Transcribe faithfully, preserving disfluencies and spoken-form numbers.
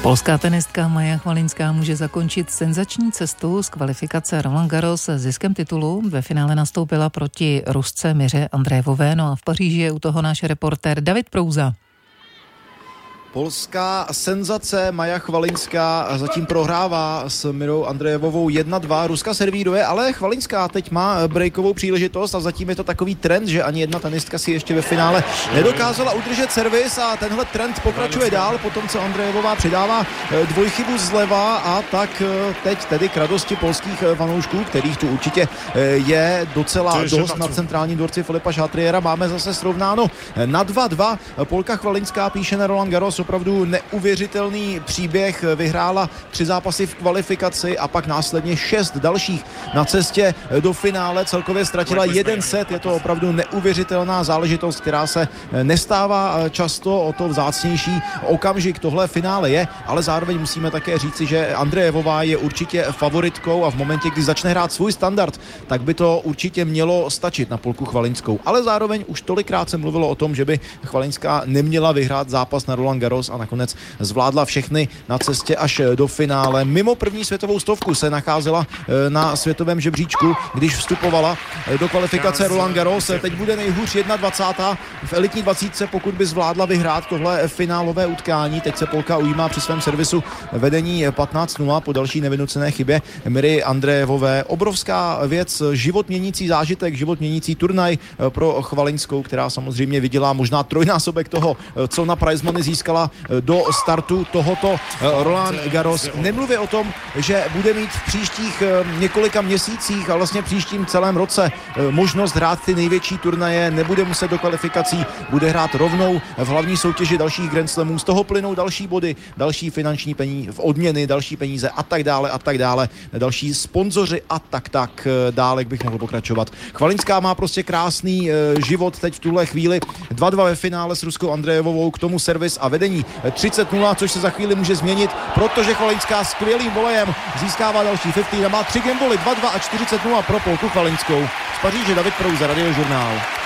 Polská tenistka Maja Chvalinská může zakončit senzační cestu z kvalifikace Roland Garros s ziskem titulu. Ve finále nastoupila proti Rusce Miře Andrejevové, no a v Paříži je u toho náš reportér David Prouza. Polská senzace Maja Chvalinská zatím prohrává s Mirou Andrejevovou jedna dva. Ruska servíruje, ale Chvalinská teď má breakovou příležitost a zatím je to takový trend, že ani jedna tenistka si ještě ve finále nedokázala udržet servis a tenhle trend pokračuje dál, potom co Andrejevová přidává dvojchybu zleva a tak teď tedy k radosti polských fanoušků, kterých tu určitě je docela dost na centrálním dvorci Filipa Chatriera. Máme zase srovnáno na dva dva. Polka Chvalinská píše na Roland Garros opravdu neuvěřitelný příběh, vyhrála tři zápasy v kvalifikaci a pak následně šest dalších na cestě do finále, celkově ztratila jeden set, je to opravdu neuvěřitelná záležitost, která se nestává často, o to vzácnější okamžik tohle finále je, ale zároveň musíme také říci, že Andrejevová je určitě favoritkou a v momentě, kdy začne hrát svůj standard, tak by to určitě mělo stačit na Polku Chvalinskou, ale zároveň už tolikrát se mluvilo o tom, že by Chvalinská neměla vyhrát zápas na Roland Garros a nakonec zvládla všechny na cestě až do finále. Mimo první světovou stovku se nacházela na světovém žebříčku, když vstupovala do kvalifikace Roland Garros. Teď bude nejhůř dvacátá jedna v elitní dvacítce, pokud by zvládla vyhrát tohle finálové utkání. Teď se Polka ujímá při svém servisu vedení patnáct nula po další nevynucené chybě Miry Andrejevové. Obrovská věc, život měnící zážitek, život měnící turnaj pro Chvalinskou, která samozřejmě viděla možná trojnásobek toho, co na prize money získala do startu tohoto Roland Garros. Nemluvě o tom, že bude mít v příštích několika měsících a vlastně příštím celém roce možnost hrát ty největší turnaje, nebude muset do kvalifikací, bude hrát rovnou v hlavní soutěži dalších Grand Slamů, z toho plynou další body, další finanční peníze, odměny, další peníze a tak dále a tak dále, další sponzoři a tak tak dále, jak bych mohl pokračovat. Chvalinská má prostě krásný život teď v tuhle chvíli, dva dva ve finále s Ruskou Andrejevovou, k tomu servis a vedení třicet nula, což se za chvíli může změnit, protože Chvalinská skvělým volejem získává další padesát a má tři gameboly, dva dva a čtyřicet nula pro Polku Chvalinskou. Z Paříže David Prouza, Radiožurnál.